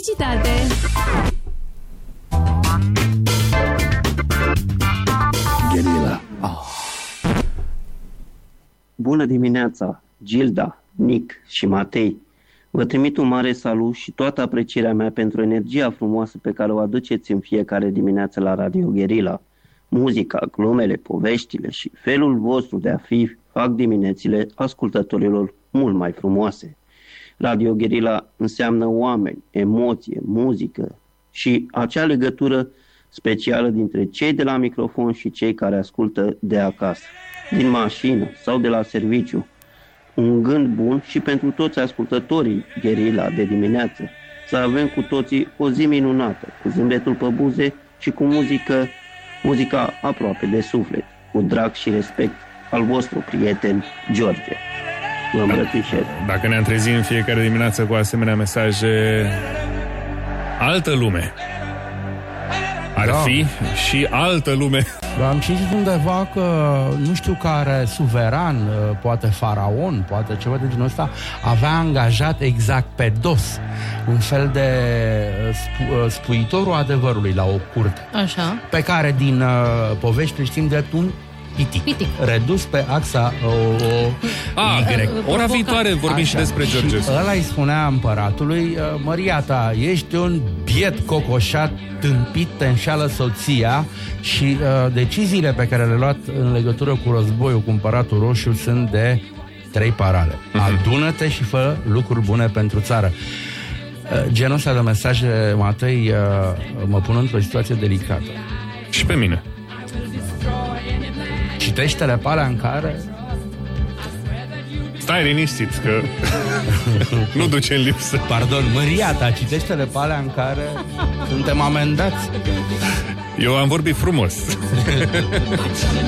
publicitate. Gherila. Bună dimineața, Gilda, Nic și Matei. Vă trimit un mare salut și toată aprecierea mea pentru energia frumoasă pe care o aduceți în fiecare dimineață la Radio Gherila. Muzica, glumele, poveștile și felul vostru de a fi fac diminețile ascultătorilor mult mai frumoase. Radio Gherila înseamnă oameni, emoție, muzică și acea legătură specială dintre cei de la microfon și cei care ascultă de acasă, din mașină sau de la serviciu. Un gând bun și pentru toți ascultătorii Gherila de dimineață, să avem cu toții o zi minunată, cu zâmbetul pe buze și cu muzica aproape de suflet, cu drag și respect al vostru prieten George. Vă îmbrățișez. Dacă ne-am trezit în fiecare dimineață cu asemenea mesaje, altă lume ar fi și altă lume. Am citit undeva că nu știu care suveran, poate faraon, poate ceva de genul ăsta, avea angajat exact pe dos un fel de spuitorul adevărului la o curte. Așa. Pe care din povești știm drept un pitic. Redus pe axa Y. Ora viitoare vorbim și despre George. Și ăla îi spunea împăratului: Măria ta, ești un biet cocoșat, tâmpit, te înșală soția. Și deciziile pe care le-a luat în legătură cu războiul cu împăratul Roșu sunt de 3 parale. Adună-te și fă lucruri bune pentru țară. Genul ăsta de mesaje, Matei, mă pun într-o situație delicată. Și pe mine. Citește-le pe alea în care... Stai liniștit, că nu duce în lipsă. Pardon, Măria ta, citește-le pe alea în care suntem amendați. Eu am vorbit frumos.